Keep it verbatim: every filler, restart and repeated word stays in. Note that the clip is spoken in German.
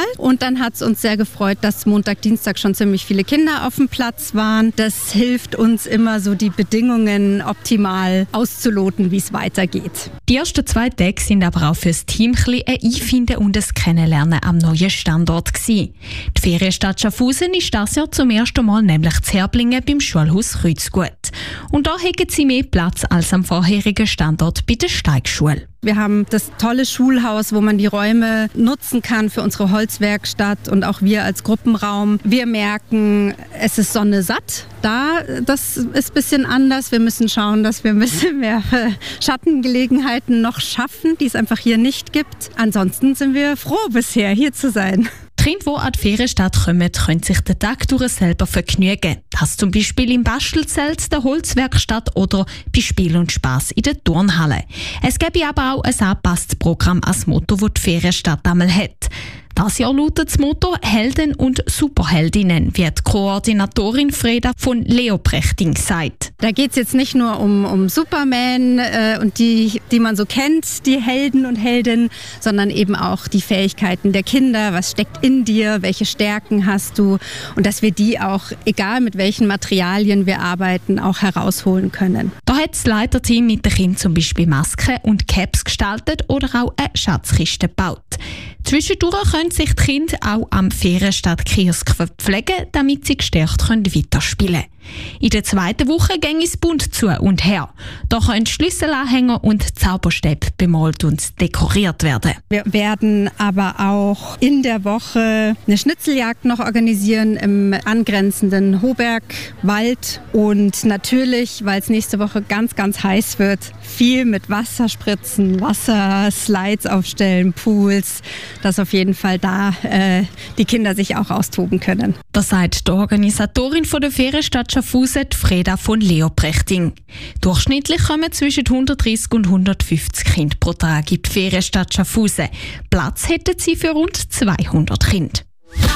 Und dann hat es uns sehr gefreut, dass Montag, Dienstag schon ziemlich viele Kinder auf dem Platz waren. Das hilft uns immer so, die Bedingungen optimal auszuloten, wie es weitergeht. Die ersten zwei Tage sind aber auch für das Team ein Einfinden und ein Kennenlernen am neuen Standort gewesen. Die Ferienstadt Schaffhausen ist dieses Jahr zum ersten Mal nämlich zu Herblingen beim Schulhaus Kreuzgut. Und da haben sie mehr Platz als am vorherigen Standort bei der Steigschule. Wir haben das tolle Schulhaus, wo man die Räume nutzen kann für unsere Holzwerkstatt und auch wir als Gruppenraum. Wir merken, es ist Sonne satt. Da, das ist ein bisschen anders. Wir müssen schauen, dass wir ein bisschen mehr Schattengelegenheiten noch schaffen, die es einfach hier nicht gibt. Ansonsten sind wir froh, bisher hier zu sein. Die Kinder, die an die Ferienstadt kommen, können sich den Tag durch selber vergnügen. Das zum Beispiel im Bastelzelt, der Holzwerkstatt oder bei Spiel und Spass in der Turnhalle. Es gäbe aber auch ein angepasstes Programm als Motto, das die Ferienstadt einmal hat. Das Jahr lautet das Motto Helden und Superheldinnen, wie die Koordinatorin Freda von Leoprechting sagt. Da geht es jetzt nicht nur um, um Superman äh, und die, die man so kennt, die Helden und Heldinnen, sondern eben auch die Fähigkeiten der Kinder. Was steckt in dir? Welche Stärken hast du? Und dass wir die auch, egal mit welchen Materialien wir arbeiten, auch herausholen können. Da hat das Leiterteam mit den Kindern zum Beispiel Masken und Caps gestaltet oder auch eine Schatzkiste gebaut. Zwischendurch können sich die Kinder auch am Ferienstadt-Kiosk verpflegen, damit sie gestärkt weiterspielen können. In der zweiten Woche ging es bunt zu und her. Da können Schlüsselanhänger und Zauberstäbe bemalt und dekoriert werden. Wir werden aber auch in der Woche eine Schnitzeljagd noch organisieren im angrenzenden Hobergwald. Und natürlich, weil es nächste Woche ganz, ganz heiß wird, viel mit Wasserspritzen, Wasserslides aufstellen, Pools, dass auf jeden Fall da äh, die Kinder sich auch austoben können. Das sagt die Organisatorin von der Ferienstadt Schaffhausen, Freda von Leoprechting. Durchschnittlich kommen zwischen hundertdreissig und hundertfünfzig Kinder pro Tag in die Ferienstadt Schaffhausen. Platz hätten sie für rund zweihundert Kinder.